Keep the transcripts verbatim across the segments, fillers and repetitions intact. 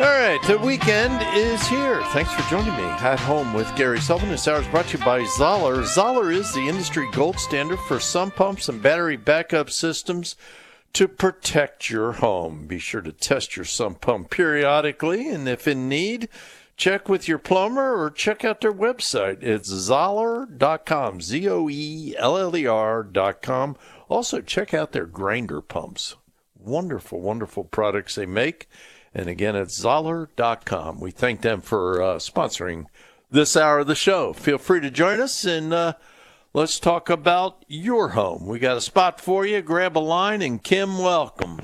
right, the weekend is here. Thanks for joining me at home with Gary Sullivan. This hour is brought to you by Zoller. Zoller is the industry gold standard for sump pumps and battery backup systems to protect your home. Be sure to test your sump pump periodically, and if in need, check with your plumber or check out their website. It's zoller dot com, Z O E L L E R dot com. Also, check out their grinder pumps. Wonderful, wonderful products they make. And again, it's zoller dot com. We thank them for uh, sponsoring this hour of the show. Feel free to join us, and uh, let's talk about your home. We got a spot for you. Grab a line, and Kim, welcome.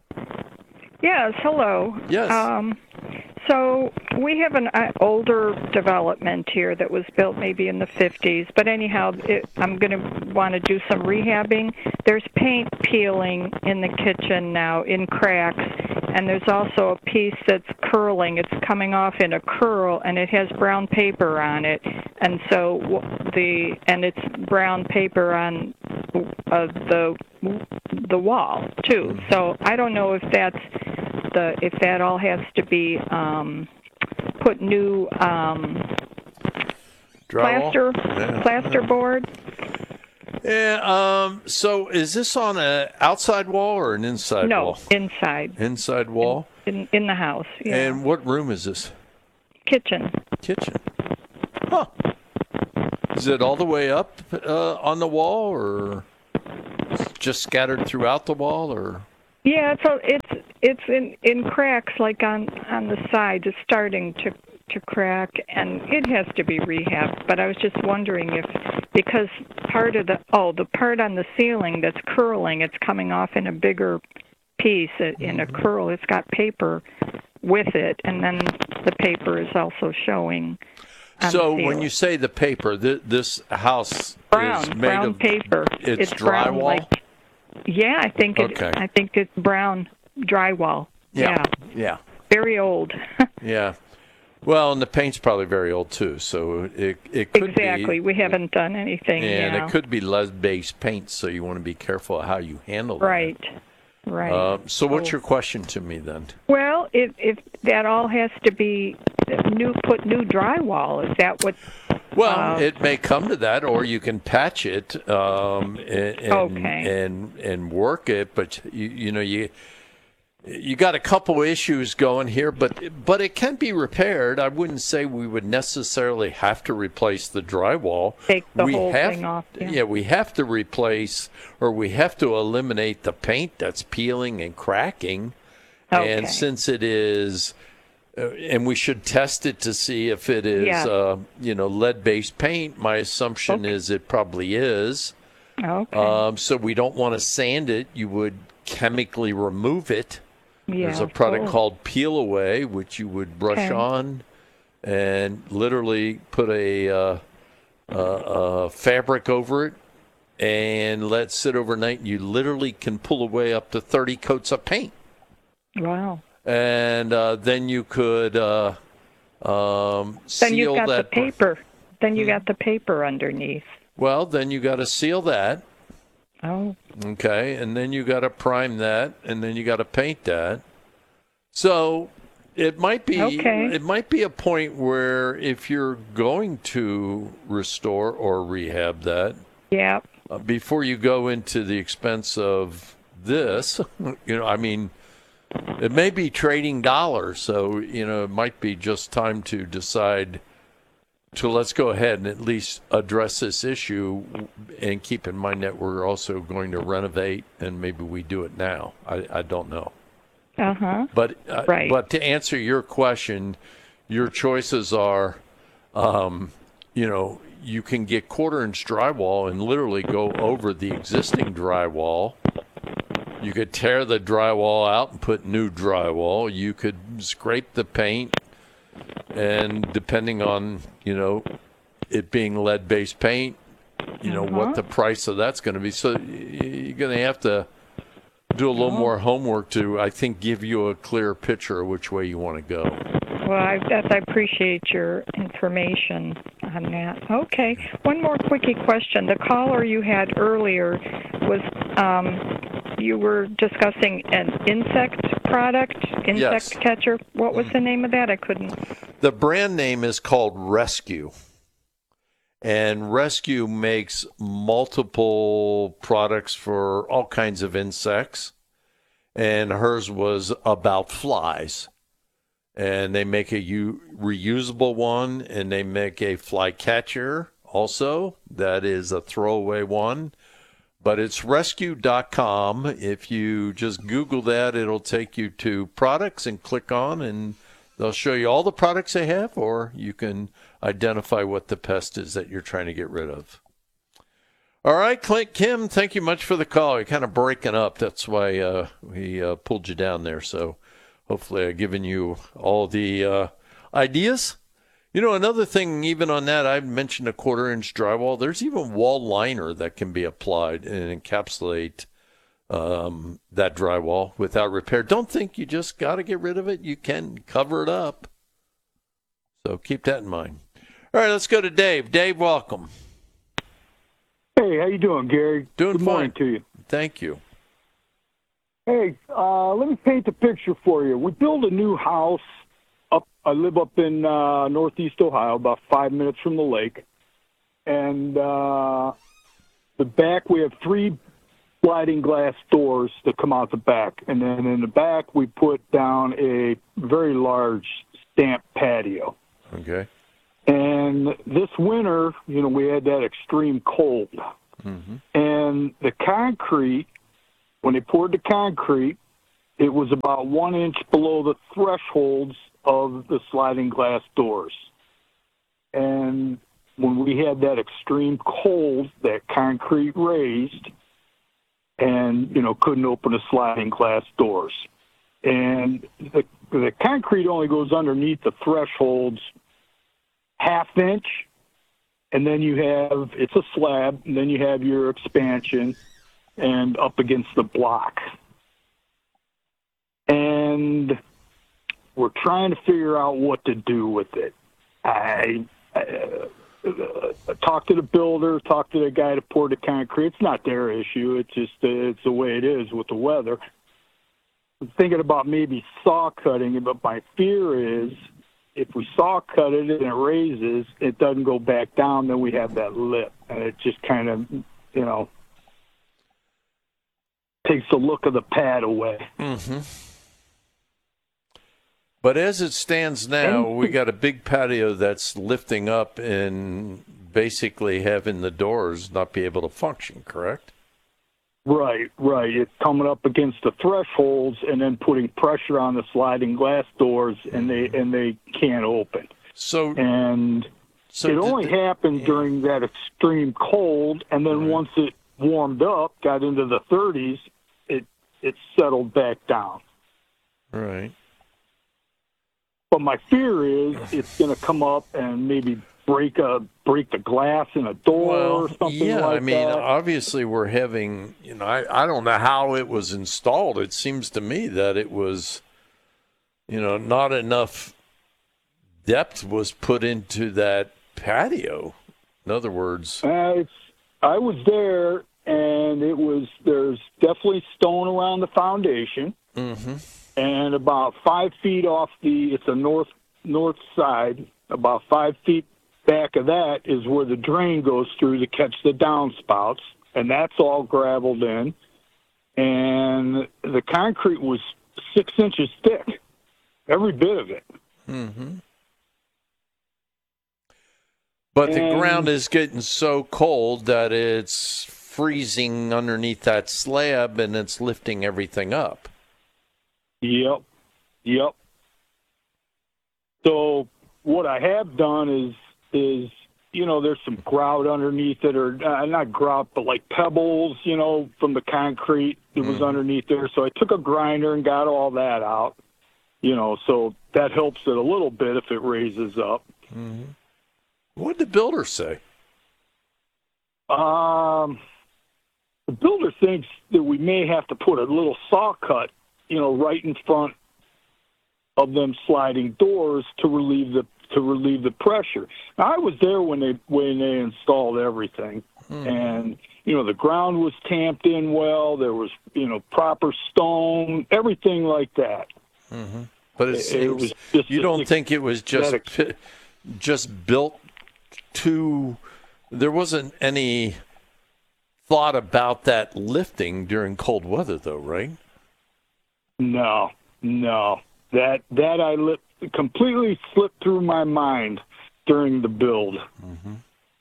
Yes, hello. Yes. Um, so we have an uh, older development here that was built maybe in the fifties, but anyhow, it, I'm going to want to do some rehabbing. There's paint peeling in the kitchen now in cracks, and there's also a piece that's curling. It's coming off in a curl, and it has brown paper on it, and so the and it's brown paper on uh, the the wall too. So I don't know if that's the if that all has to be um, put new um, plaster yeah. plasterboard. Yeah. Um. So, is this on an outside wall or an inside no, wall? No, inside. Inside wall. In, in in the house. Yeah. And what room is this? Kitchen. Kitchen. Huh. Is it all the way up uh, on the wall, or just scattered throughout the wall, or? Yeah, it's a, it's it's in, in cracks, like on, on the sides. It's starting to to crack, and it has to be rehabbed. But I was just wondering if, because part of the oh the part on the ceiling that's curling, it's coming off in a bigger piece in a curl. It's got paper with it, and then the paper is also showing. So when you say the paper, th- this house brown, is made brown of paper. It's, it's brown, drywall. like, yeah, I think it. Okay. I think it's brown drywall. Yeah. Yeah. Yeah. Very old. Yeah. Well, and the paint's probably very old too, so it it could exactly. be. We haven't done anything. And yeah. it could be lead-based paint, so you want to be careful how you handle that. Right. Right. Uh, so what's oh. your question to me then? Well, if if that all has to be new, put new drywall, is that what? Well, uh, it may come to that, or you can patch it um, and, and Okay. and and work it. But you you know you you got a couple issues going here, but but it can be repaired. I wouldn't say we would necessarily have to replace the drywall. Take the we whole have, thing off. Yeah. yeah, we have to replace, or we have to eliminate the paint that's peeling and cracking. Okay. And since it is. Uh, and we should test it to see if it is, Yeah. uh, you know, lead-based paint. My assumption Okay. is it probably is. Okay. Um, so we don't want to sand it. You would chemically remove it. yeah. There's a product cool. called Peel Away, which you would brush Okay. on and literally put a, uh, uh, uh, fabric over it and let it sit overnight. You literally can pull away up to thirty coats of paint. Wow. And uh, then you could uh, um, seal Then you've got that. the paper. Then you got the paper underneath. Well, then you got to seal that, Oh. okay, and then you got to prime that, and then you got to paint that. So it might be Okay. it might be a point where if you're going to restore or rehab that, Yeah. uh, before you go into the expense of this, you know, I mean. It may be trading dollars, so, you know, it might be just time to decide to let's go ahead and at least address this issue and keep in mind that we're also going to renovate and maybe we do it now. I, I don't know. Uh-huh. But, uh, Right. but to answer your question, your choices are, um, you know, you can get quarter-inch drywall and literally go over the existing drywall. You could tear the drywall out and put new drywall. You could scrape the paint, and depending on, you know, it being lead-based paint, you know, Uh-huh. what the price of that's going to be. So you're going to have to do a little more homework to, I think, give you a clear picture of which way you want to go. Well, I, I appreciate your information on that. Okay. One more quickie question. The caller you had earlier was um, you were discussing an insect product, insect Yes. catcher. What was the name of that? I couldn't. The brand name is called Rescue. And Rescue makes multiple products for all kinds of insects. And hers was about flies. And they make a u- reusable one, and they make a fly catcher also. That is a throwaway one. But it's rescue dot com. If you just Google that, it'll take you to products and click on, and they'll show you all the products they have, or you can identify what the pest is that you're trying to get rid of. All right, Clint, Kim, thank you much for the call. You're kind of breaking up. That's why uh, we uh, pulled you down there. So hopefully I've given you all the uh, ideas. You know, another thing, even on that, I mentioned a quarter-inch drywall. There's even wall liner that can be applied and encapsulate um, that drywall without repair. Don't think you just got to get rid of it. You can cover it up. So keep that in mind. All right, let's go to Dave. Dave, welcome. Hey, how you doing, Gary? Doing Good morning fine. to you. Thank you. Hey, uh, let me paint the picture for you. We built a new house. Up, I live up in uh, northeast Ohio, about five minutes from the lake. And uh, the back, we have three sliding glass doors that come out the back. And then in the back, we put down a very large stamp patio. Okay. And this winter, you know, we had that extreme cold. Mm-hmm. And the concrete, when they poured the concrete, it was about one inch below the thresholds of the sliding glass doors. And when we had that extreme cold, that concrete raised and, you know, couldn't open the sliding glass doors. And the, the concrete only goes underneath the thresholds half inch, and then you have, it's a slab, and then you have your expansion and up against the block. And we're trying to figure out what to do with it. I, I uh, talked to the builder, talked to the guy that poured the concrete. It's not their issue. It's just uh, it's the way it is with the weather. I'm thinking about maybe saw cutting it, but my fear is if we saw cut it and it raises, it doesn't go back down, then we have that lip. And it just kind of, you know, takes the look of the pad away. Mm-hmm. But as it stands now, we got a big patio that's lifting up and basically having the doors not be able to function, correct? Right, right. It's coming up against the thresholds and then putting pressure on the sliding glass doors, and they and they can't open. So, and so it did only the- happened during that extreme cold, and then Right. once it warmed up, got into the thirties, it it settled back down. Right. But my fear is it's going to come up and maybe break a break the glass in a door Well, or something yeah, like I mean, that. obviously we're having, you know, I, I don't know how it was installed. It seems to me that it was, you know, not enough depth was put into that patio. In other words, Uh, it's, I was there, and it was there's definitely stone around the foundation, mm-hmm. and about five feet off the it's a north north side, about five feet back of that is where the drain goes through to catch the downspouts, and that's all gravelled in, and the concrete was six inches thick, every bit of it. Mm-hmm. But the And- ground is getting so cold that it's freezing underneath that slab and it's lifting everything up. Yep, yep. So what I have done is is you know there's some grout underneath it, or uh, not grout, but like pebbles, you know, from the concrete that was Mhm. underneath there. So I took a grinder and got all that out, you know. So that helps it a little bit if it raises up. Mm-hmm. What did the builder say? Um, the builder thinks that we may have to put a little saw cut, you know, right in front of them sliding doors to relieve the to relieve the pressure. Now, I was there when they when they installed everything, Hmm. and you know, the ground was tamped in well. There was, you know, proper stone, everything like that. Mm-hmm. But it, It- it seems was just you a- don't think it was just that pi- just built to. There wasn't any thought about that lifting during cold weather, though, right? No, no. That that I li- completely slipped through my mind during the build. Mm-hmm.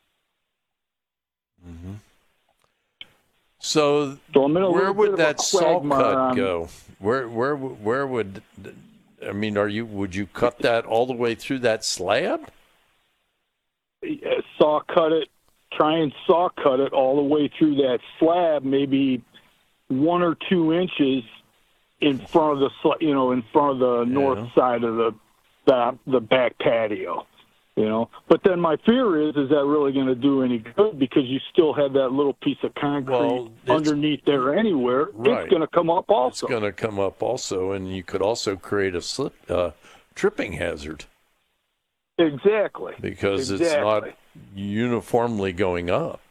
Mm-hmm. So, So I'm in a where little bit would of a that saw quagmire cut on- go? Where, where, where would? I mean, are you? Would you cut that all the way through that slab? Saw cut it, try and saw cut it all the way through that slab, maybe one or two inches in front of the, sl- you know, in front of the north side of the, the the back patio, you know. But then my fear is, is that really going to do any good because you still have that little piece of concrete Well, it's- underneath there anywhere. Right. It's going to come up also. It's going to come up also, and you could also create a slip, uh, tripping hazard Exactly. because exactly. it's not uniformly going up.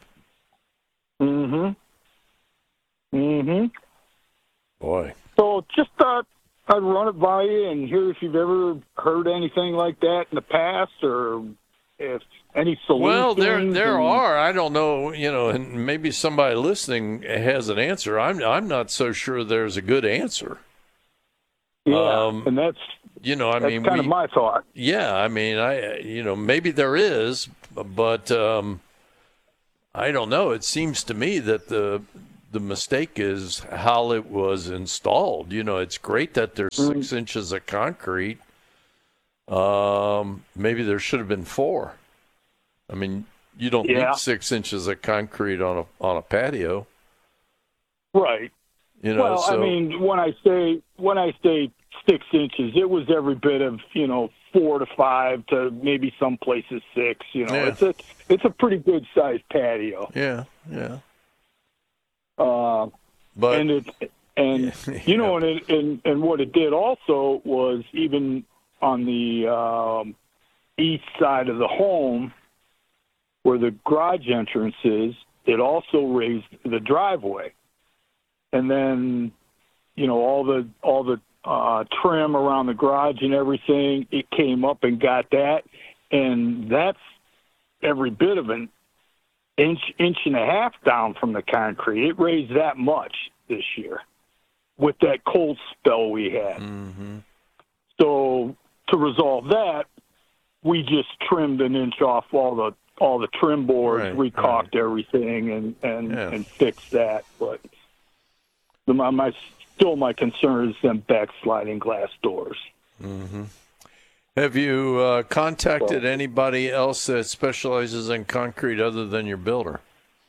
Mm-hmm. Mm-hmm. Boy. So just thought I'd run it by you and hear if you've ever heard anything like that in the past, or if any solutions. Well, there there and- are. I don't know, you know, and maybe somebody listening has an answer. I'm I'm not so sure there's a good answer. Yeah, um, and that's You know, I that's mean, kind we, of my thought. yeah, I mean, I you know, maybe there is, but um, I don't know. It seems to me that the the mistake is how it was installed. You know, it's great that there's Mm-hmm. six inches of concrete. Um, maybe there should have been four. I mean, you don't Yeah. need six inches of concrete on a on a patio. Right. You know, Well, so I mean, when I say when I say six inches, it was every bit of, you know, four to five to maybe some places six. You know, Yeah. it's a it's a pretty good sized patio. yeah, yeah. Uh, But and it and you know, and, it, and and what it did also was, even on the um, east side of the home, where the garage entrance is, it also raised the driveway, and then, you know, all the all the uh, trim around the garage and everything, it came up and got that, and that's every bit of an inch inch and a half down from the concrete. It raised that much this year with that cold spell we had. Mm-hmm. So to resolve that, we just trimmed an inch off all the all the trim boards, Right, recaulked everything, and and, Yeah. and fixed that. But the, my, my still my concern is them backsliding glass doors. Mm-hmm. Have you uh, contacted anybody else that specializes in concrete other than your builder?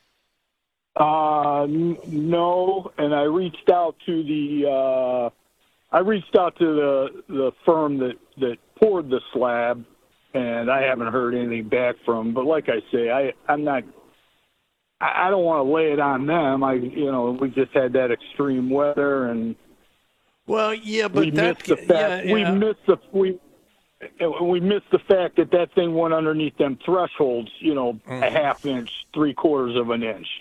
Uh, n- no, and I reached out to the uh, I reached out to the the firm that that poured the slab, and I haven't heard anything back from. But like I say, I I'm not. I I don't want to lay it on them. I you know we just had that extreme weather, and Well, yeah, but we that missed the fact yeah, we yeah. missed the we. We missed the fact that that thing went underneath them thresholds, you know, Mm. a half inch, three quarters of an inch.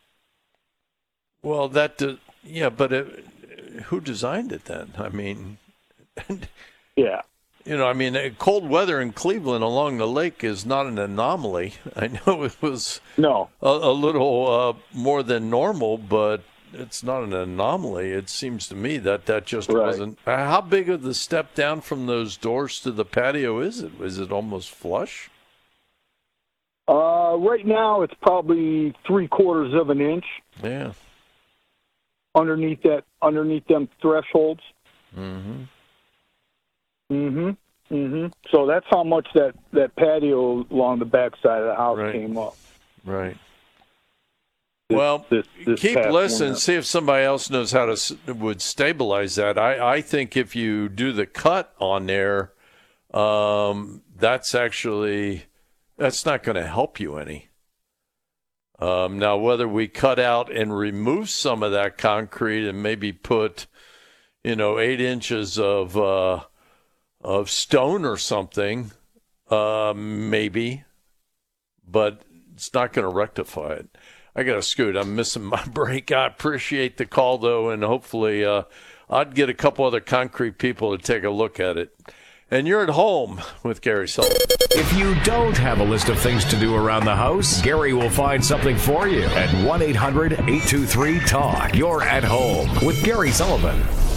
Well, that uh, yeah, but it, who designed it then? I mean, Yeah. you know, I mean, uh, cold weather in Cleveland along the lake is not an anomaly. I know it was No. a, a little uh, more than normal, but it's not an anomaly. It seems to me that that just Right. wasn't. Uh, How big of the step down from those doors to the patio is it? Is it almost flush? Uh, right now, it's probably three quarters of an inch Yeah. underneath that, underneath them thresholds. Mm-hmm. Mm-hmm. Mm-hmm. So that's how much that, that patio along the back side of the house Right. came up. Right. This- Well, this- this keep past listening. winter. See if somebody else knows how to s- would stabilize that. I, I think if you do the cut on there, um, that's actually that's not going to help you any. Um, now, whether we cut out and remove some of that concrete and maybe put, you know, eight inches of uh, of stone or something, uh, maybe, but it's not going to rectify it. I got to scoot. I'm missing my break. I appreciate the call, though, and hopefully uh, I'd get a couple other concrete people to take a look at it. And you're at home with Gary Sullivan. If you don't have a list of things to do around the house, Gary will find something for you at one eight hundred eight two three talk. You're at home with Gary Sullivan.